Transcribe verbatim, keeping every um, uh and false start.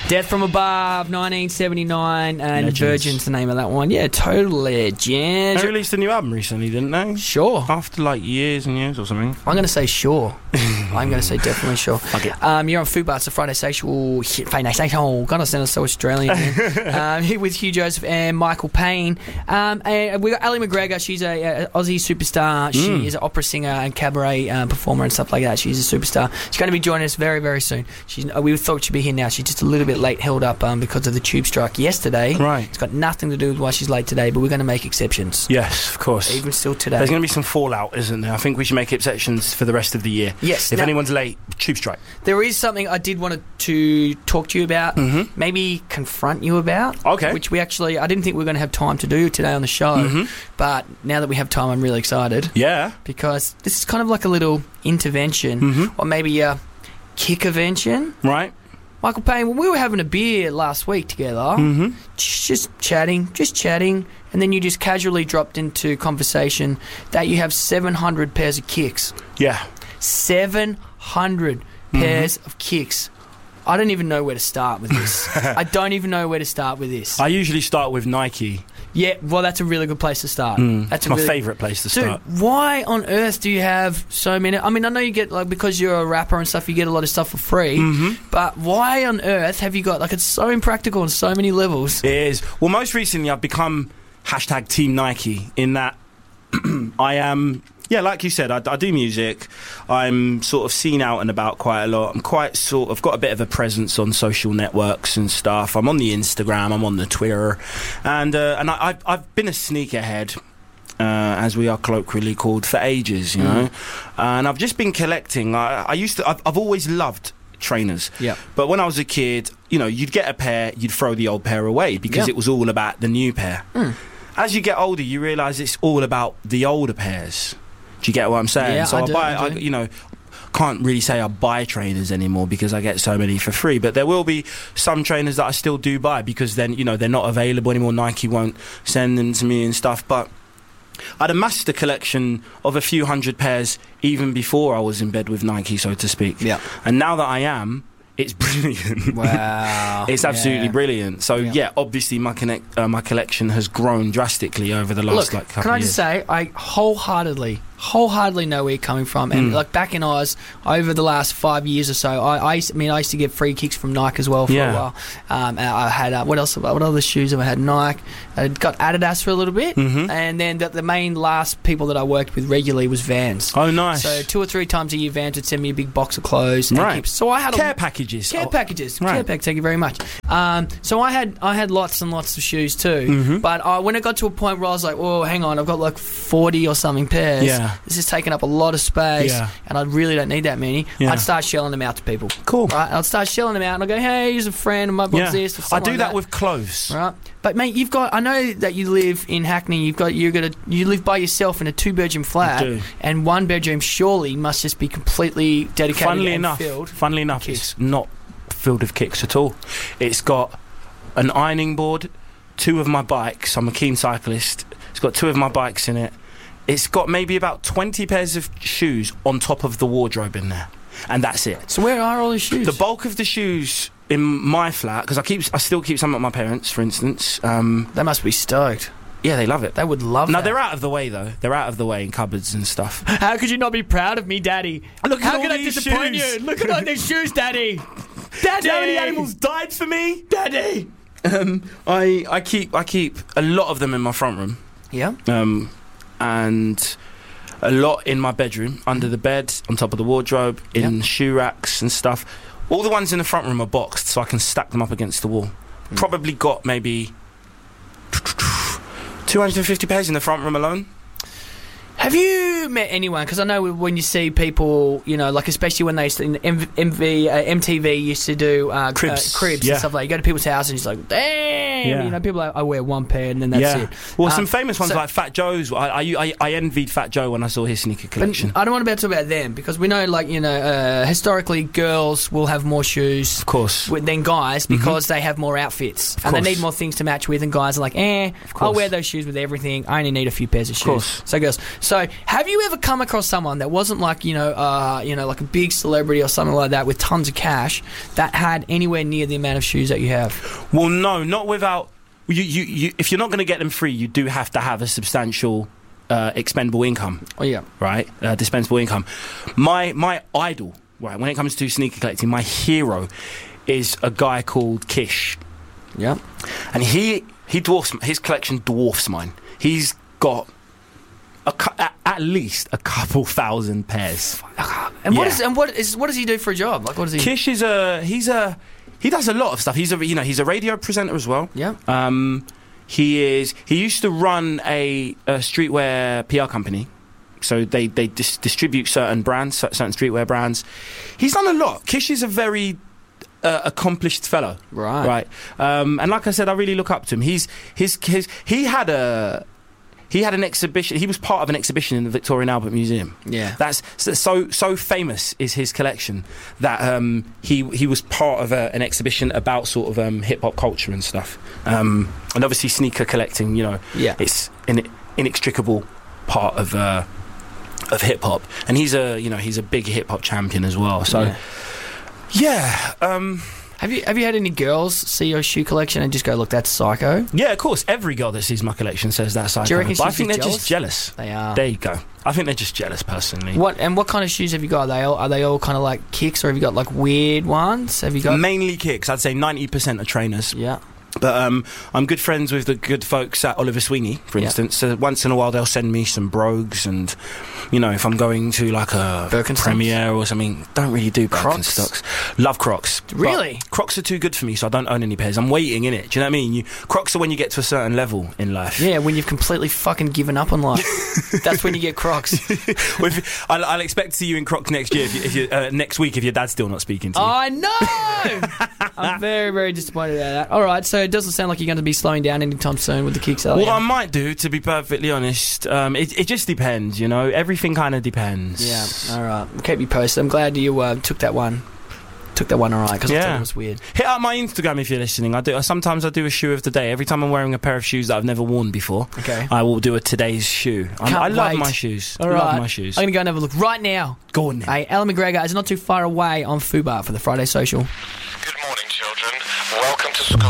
Death from Above, nineteen seventy-nine, and Legends. Virgin's the name of that one. Yeah, total legend. They released a new album recently, didn't they? Sure. After like years and years or something. I'm going to say sure. I'm going to say definitely sure. Fuck it. Um, you're on Fubar, it's a Friday Sexual. Friday Sexual. God, I sound so Australian. um, here with Hugh Joseph and Michael Payne. Um, and we got Ali McGregor. She's a, a Aussie superstar. She Mm. is an opera singer and cabaret uh, performer and stuff like that. She's a superstar. She's going to be joining us very, very soon. She's, uh, we thought she'd be here now. She's just a little bit late, held up um, because of the tube strike yesterday. Right. It's got nothing to do with why she's late today, but we're going to make exceptions. Yes, of course. Even still today. There's going to be some fallout, isn't there? I think we should make exceptions for the rest of the year. Yes. If now, anyone's late, tube strike. there is something I did want to talk to you about, Mm-hmm. maybe confront you about. Okay. Which we actually, I didn't think we were going to have time to do today on the show, Mhm. but now that we have time, I'm really excited Yeah. because this is kind of like a little intervention, Mhm. or maybe a kick-avention. Right. Michael Payne, when we were having a beer last week together, Mm-hmm. just, just chatting, just chatting, and then you just casually dropped into conversation that you have seven hundred pairs of kicks. Yeah. seven hundred Mm-hmm. pairs of kicks. I don't even know where to start with this. I don't even know where to start with this. I usually start with Nike. Yeah, well, that's a really good place to start. Mm. That's It's a my really, favourite place to Dude, start. why on earth do you have so many? I mean, I know you get, like, because you're a rapper and stuff, you get a lot of stuff for free. Mm-hmm. But why on earth have you got, like, it's so impractical on so many levels. It is. Well, most recently I've become hashtag Team Nike in that I am, yeah, like you said, I, I do music. I'm sort of seen out and about quite a lot. I'm quite sort of got a bit of a presence on social networks and stuff. I'm on the Instagram, I'm on the Twitter. And, uh, and I, I've, I've been a sneakerhead. Uh, as we are colloquially called, for ages, you know, and I've just been collecting. I, I used to, I've, I've always loved trainers, Yeah. but when I was a kid, you know, you'd get a pair, you'd throw the old pair away because Yeah. it was all about the new pair. Mm. As you get older, you realise it's all about the older pairs. Do you get what I'm saying? Yeah, so I I do, buy, I I, do. you know, can't really say I buy trainers anymore because I get so many for free. But there will be some trainers that I still do buy because then, you know, they're not available anymore. Nike won't send them to me and stuff. But I'd amassed a collection of a few hundred pairs even before I was in bed with Nike, so to speak. Yeah. And now that I am, it's brilliant. Wow. It's absolutely Yeah. brilliant. So Yeah. yeah, obviously my connect, uh, my collection has grown drastically over the last Look, like couple can I of years. just say, I wholeheartedly, wholeheartedly know where you're coming from. And Mm. like back in Oz, over the last five years or so, I, I, used, I mean, I used to get free kicks from Nike as well for Yeah. a while. Um, and I had uh, what else? What other shoes have I had? Nike. I got Adidas for a little bit, Mhm. and then the, the main last people that I worked with regularly was Vans. Oh, nice. So two or three times a year, Vans would send me a big box of clothes. And Right. kicks. So I had a Care packages. Care Oh, packages, right. care pack. Thank you very much. Um, so I had I had lots and lots of shoes too. Mhm. But I, when it got to a point where I was like, "Oh, hang on, I've got like forty or something pairs. Yeah. This is taking up a lot of space, Yeah. and I really don't need that many." Yeah. I'd start shelling them out to people. Cool. Right? I'd start shelling them out, and I go, "Hey, here's a friend, and my Yeah. bob's this." Or I something do like that with clothes. Right, but mate, you've got. I know that you live in Hackney. You've got. You're gonna. You live by yourself in a two-bedroom flat, do. and one bedroom surely must just be completely dedicated. Funnily and enough, filled. funnily enough, kicks. it's not filled with kicks at all. It's got an ironing board, two of my bikes. I'm a keen cyclist. It's got two of my bikes in it. It's got maybe about twenty pairs of shoes on top of the wardrobe in there, and that's it. So where are all the shoes? The bulk of the shoes in my flat, because I keep, I still keep some at my parents', for instance. Um, They must be stoked. yeah, they love it. They would love No, that. they're out of the way though. They're out of the way in cupboards and stuff. How could you not be proud of me, Daddy? Look at How all could I these disappoint shoes. you? Look at all these shoes, Daddy. Daddy. Do you know how many animals died for me? Daddy. Um, I I keep I keep a lot of them in my front room. Yeah. Um, and a lot in my bedroom, under the bed, on top of the wardrobe, in Yep. shoe racks and stuff. All the ones in the front room are boxed, so I can stack them up against the wall. Mm. Probably got maybe two hundred fifty pairs in the front room alone. Have you met anyone? Because I know when you see people, you know, like especially when they used to, in M- MV, uh, M T V used to do uh, Cribs. uh, cribs Yeah. and stuff like. You go to people's house and it's like, damn, Yeah. you know, people are like, I wear one pair and then that's yeah. it. Well, Um, some famous ones so- like Fat Joe's. I, I I I envied Fat Joe when I saw his sneaker But collection. I don't want to talk about them because we know, like, you know, uh, historically girls will have more shoes Of course. with- than guys because they have more outfits and they course. need more things to match with, and guys are like, eh, I'll course. wear those shoes with everything. I only need a few pairs of shoes. course. So girls, So, have you ever come across someone that wasn't like you know, uh, you know, like a big celebrity or something like that with tons of cash that had anywhere near the amount of shoes that you have? Well, no, not without. You, you, you, if you're not going to get them free, you do have to have a substantial uh, expendable income. Oh yeah, right, uh, dispensable income. My my idol, right, when it comes to sneaker collecting, my hero is a guy called Kish. Yeah, and he he dwarfs his collection dwarfs mine. He's got a, at, at least a couple thousand pairs. And what Yeah. is and what is what does he do for a job? Like what does he? Kish is a he's a he does a lot of stuff. He's a you know he's a radio presenter as well. Yeah. Um, he is he used to run a, a streetwear P R company. So they they dis- distribute certain brands, certain streetwear brands. He's done a lot. Kish is a very uh, accomplished fellow. Right. Right. Um, and like I said, I really look up to him. He's his his he had a. He had an exhibition. He was part of an exhibition in the Victoria and Albert Museum. Yeah, that's so so famous is his collection that um, he he was part of a, an exhibition about sort of um, hip hop culture and stuff. Um, and obviously sneaker collecting, you know, yeah. it's an inextricable part of uh, of hip hop. And he's a you know he's a big hip hop champion as well. So yeah. yeah um, Have you have you had any girls see your shoe collection and just go, look, that's psycho? Yeah, of course. Every girl that sees my collection says that's psycho. Do you reckon but I she's think they're jealous? just jealous. They are. There you go. I think they're just jealous, personally. What and what kind of shoes have you got? Are they all, are they all kind of like kicks, or have you got like weird ones? Have you got mainly kicks? I'd say ninety percent are trainers. Yeah. But um, I'm good friends with the good folks at Oliver Sweeney, for Yeah. instance. So once in a while they'll send me some brogues, and you know, if I'm going to like a Birkenstocks? premiere or something, don't really do Crocs? Birkenstocks. Love Crocs. Really? But Crocs are too good for me, so I don't own any pairs. I'm waiting in it. Do you know what I mean? You, Crocs are when you get to a certain level in life. Yeah, when you've completely fucking given up on life. That's when you get Crocs. Well, if, I'll, I'll expect to see you in Crocs next year, if you, if you, uh, next week, if your dad's still not speaking to you. I know. I'm very, very disappointed about that. All right, so it doesn't sound like you're going to be slowing down anytime soon with the kicks. Are What you? I might do, to be perfectly honest, um, it, it just depends, you know. Everything kind of depends. Yeah. All right. We'll keep you posted. I'm glad you uh, took that one. Took that one all right because I Yeah. thought it was weird. Hit up my Instagram if you're listening. I do. Sometimes I do a shoe of the day. Every time I'm wearing a pair of shoes that I've never worn before, Okay. I will do a today's shoe. I'm, Can't I love wait. my shoes. All I love right. my shoes. I'm going to go and have a look right now. Go on then. Hey, Alan McGregor is not too far away on Fubar for the Friday Social. Good morning, children. Welcome to school.